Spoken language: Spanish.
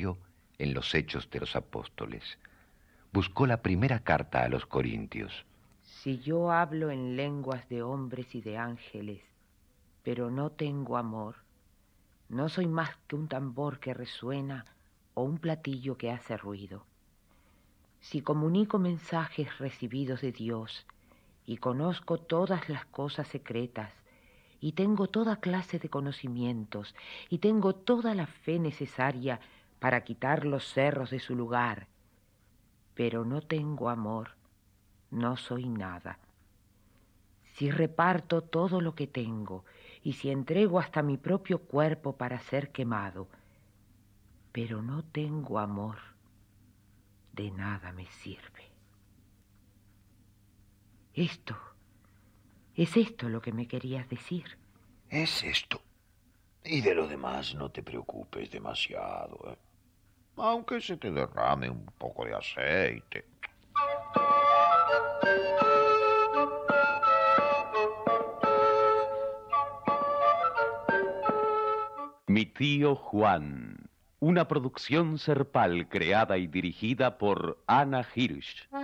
abrió en los Hechos de los Apóstoles. Buscó la primera carta a los Corintios. Si yo hablo en lenguas de hombres y de ángeles, pero no tengo amor, no soy más que un tambor que resuena o un platillo que hace ruido. Si comunico mensajes recibidos de Dios y conozco todas las cosas secretas y tengo toda clase de conocimientos y tengo toda la fe necesaria para quitar los cerros de su lugar, pero no tengo amor, no soy nada. Si reparto todo lo que tengo y si entrego hasta mi propio cuerpo para ser quemado, pero no tengo amor, de nada me sirve. ¿Es esto lo que me querías decir? Es esto. Y de lo demás no te preocupes demasiado, ¿eh? Aunque se te derrame un poco de aceite. Mi tío Juan, una producción Serpal creada y dirigida por Ana Hirsch.